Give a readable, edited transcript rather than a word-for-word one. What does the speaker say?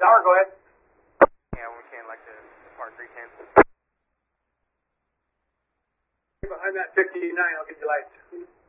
Tower, go ahead. Yeah, we can like the Part 310. Behind that 59, I'll get you lights.